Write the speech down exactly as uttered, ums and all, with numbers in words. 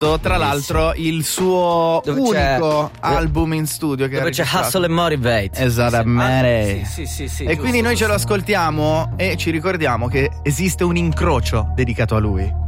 Tra l'altro il suo Dove unico c'è- album in studio che Dove ha c'è registrato. Hustle and Motivate. Esattamente. Ah, sì, sì, sì, sì, E giusto, quindi noi ce lo giusto. ascoltiamo e ci ricordiamo che esiste un incrocio dedicato a lui.